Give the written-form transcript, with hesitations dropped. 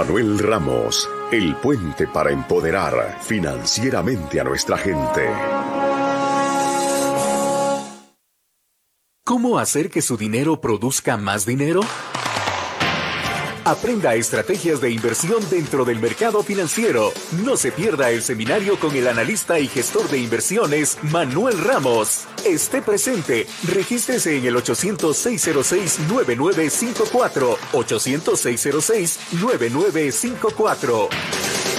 Manuel Ramos, el puente para empoderar financieramente a nuestra gente. ¿Cómo hacer que su dinero produzca más dinero? Aprenda estrategias de inversión dentro del mercado financiero. No se pierda el seminario con el analista y gestor de inversiones Manuel Ramos. Esté presente. Regístrese en el 800-606-9954. 800-606-9954.